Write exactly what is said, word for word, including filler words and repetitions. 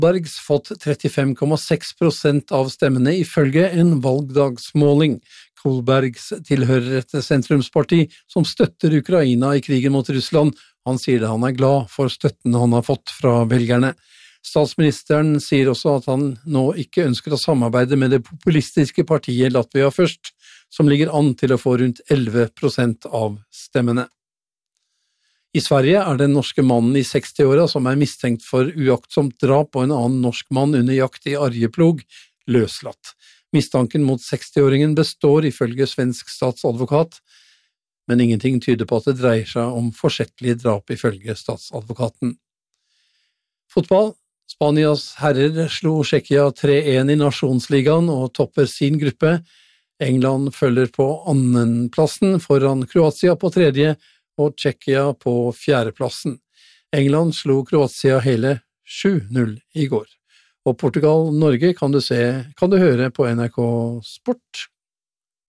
Bergs fått trettifem komma seks prosent av stemmene ifølge en valgdagsmåling. Kolbergs tilhører et sentrumsparti som støtter Ukraina i krigen mot Russland. Han sier det han er glad for støtten han har fått fra velgerne. Statsministeren sier også at han nå ikke ønsker å samarbeide med det populistiske partiet Latvia Først, som ligger an til å få rundt elleve prosent av stemmene. I Sverige er den norske mannen i sekstiåra som er mistenkt for uaktsomt drap på en annen norsk mann under jakt i Arjeplog, løslatt. Mistanken mot sekstiåringen består ifølge svensk statsadvokat, men ingenting tyder på at det dreier seg om forsettlig drap ifølge statsadvokaten. Fotball. Spanias herrer slo Tsjekkia tre én i Nasjonsligaen og topper sin gruppe. England følger på annenplassen foran Kroatia på tredje og Tsjekkia på fjerdeplassen. England slo Kroatia hele sju null i går. Og Portugal-Norge kan du se, kan du høre på N R K Sport